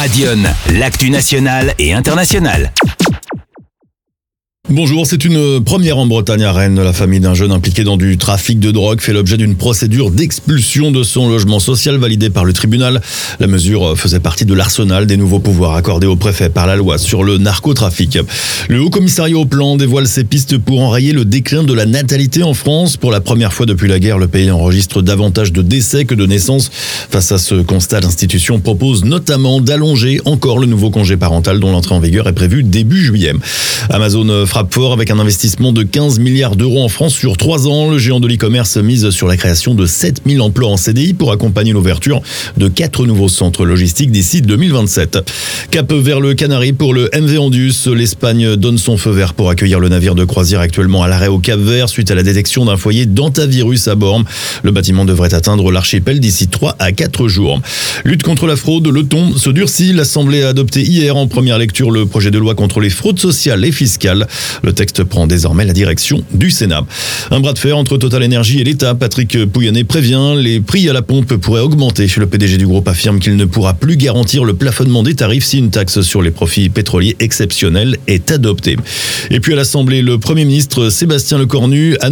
Radion, l'actu nationale et internationale. Bonjour, c'est une première en Bretagne à Rennes. La famille d'un jeune impliqué dans du trafic de drogue fait l'objet d'une procédure d'expulsion de son logement social validée par le tribunal. La mesure faisait partie de l'arsenal des nouveaux pouvoirs accordés au préfet par la loi sur le narcotrafic. Le Haut Commissariat au Plan dévoile ses pistes pour enrayer le déclin de la natalité en France. Pour la première fois depuis la guerre, le pays enregistre davantage de décès que de naissances. Face à ce constat, l'institution propose notamment d'allonger encore le nouveau congé parental dont l'entrée en vigueur est prévue début juillet. Amazon frappe fort avec un investissement de 15 milliards d'euros en France sur 3 ans. Le géant de l'e-commerce mise sur la création de 7000 emplois en CDI pour accompagner l'ouverture de 4 nouveaux centres logistiques d'ici 2027. Cap vers le Canari pour le MV Andus. L'Espagne donne son feu vert pour accueillir le navire de croisière actuellement à l'arrêt au Cap-Vert suite à la détection d'un foyer d'hantavirus à bord. Le bâtiment devrait atteindre l'archipel d'ici 3 à 4 jours. Lutte contre la fraude, le ton se durcit. L'Assemblée a adopté hier en première lecture le projet de loi contre les fraudes sociales et fiscales. Le texte prend désormais la direction du Sénat. Un bras de fer entre Total Energy et l'État. Patrick Pouyanné prévient, les prix à la pompe pourraient augmenter. Le PDG du groupe affirme qu'il ne pourra plus garantir le plafonnement des tarifs si une taxe sur les profits pétroliers exceptionnels est adoptée. Et puis à l'Assemblée, le Premier ministre Sébastien Lecornu